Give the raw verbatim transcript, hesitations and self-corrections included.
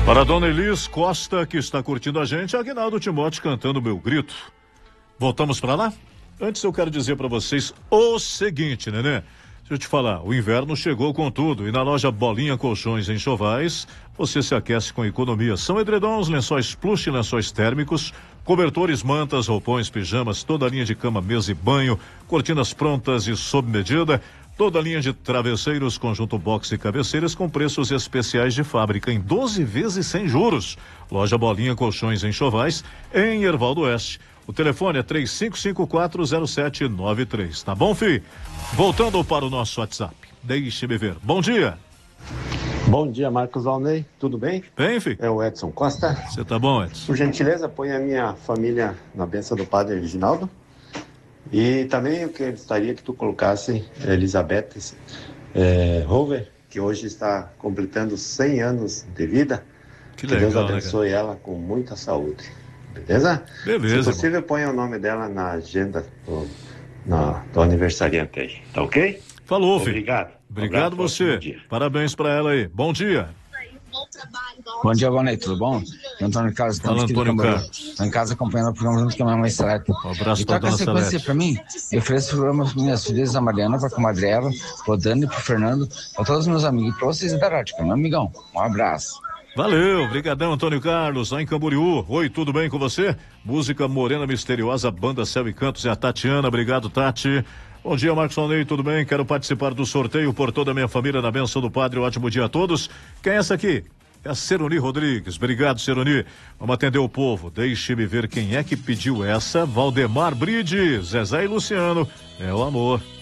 Para a dona Elis Costa, que está curtindo a gente, Aguinaldo Timóteo cantando Meu Grito. Voltamos para lá? Antes eu quero dizer para vocês o seguinte, Nenê. Deixa eu te falar, o inverno chegou com tudo e na loja Bolinha Colchões em Enxovais, você se aquece com economia. São edredons, lençóis plush, lençóis térmicos, cobertores, mantas, roupões, pijamas, toda a linha de cama, mesa e banho, cortinas prontas e sob medida, toda a linha de travesseiros, conjunto box e cabeceiras com preços especiais de fábrica em doze vezes sem juros. Loja Bolinha Colchões em Enxovais, em Hervaldo Oeste. O telefone é três cinco cinco quatro zero sete nove três, tá bom, fi? Voltando para o nosso WhatsApp, deixe-me ver. Bom dia. Bom dia, Marcos Alnei, tudo bem? Bem, fi? É o Edson Costa. Você tá bom, Edson? Por gentileza, põe a minha família na bênção do Padre Reginaldo. E também eu gostaria que tu colocasse a Elizabeth é, Hover, que hoje está completando cem anos de vida. Que, que legal, Deus abençoe né, ela com muita saúde. Beleza? Beleza. Se possível, ponha o nome dela na agenda do, na, do aniversariante aí. Tá ok? Falou, filho. Obrigado. Obrigado um você. Parabéns pra ela aí. Bom dia. Bom dia, Valnei, tudo bom? Antônio Carlos, Fala, Antônio Carlos. Estou em casa acompanhando o programa junto com a minha mãe Salete. Um abraço e pra toca a dona sequência Salete. pra mim. Eu ofereço o programa para minhas filhas, a Mariana, para a comadre Eva, pro Dani, pro Fernando, para todos os meus amigos e pra vocês da Rádio, meu amigão. Um abraço. Valeu, brigadão, Antônio Carlos, lá em Camboriú. Oi, tudo bem com você? Música Morena Misteriosa, Banda Céu e Cantos, é a Tatiana. Obrigado, Tati. Bom dia, Marcos Alnei, tudo bem? Quero participar do sorteio por toda a minha família na bênção do Padre. Ótimo dia a todos. Quem é essa aqui? É a Seroni Rodrigues. Obrigado, Seroni. Vamos atender o povo. Deixe-me ver quem é que pediu essa. Valdemar Bride, Zezé e Luciano. É o amor.